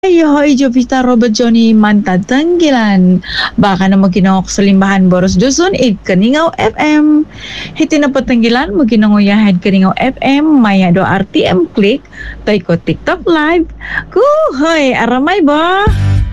Hoy, Jovita Robert Johnny Mantad Tanggilan. Baka na magkinangok sa limbahan Boros Dusun, Kaningaw FM. Hiti na patanggilan, magkinanguyahan Kaningaw FM, maya do RTM Click, tay ko TikTok Live. Kuhoy, aramay ba?